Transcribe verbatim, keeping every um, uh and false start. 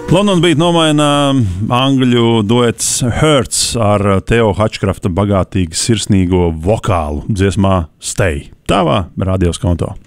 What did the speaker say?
London Beat nomaina angļu duets Hurts ar Theo Hatchcrafta bagātīgi sirsnīgo vokālu dziesmā Stay. Tavā radios konto.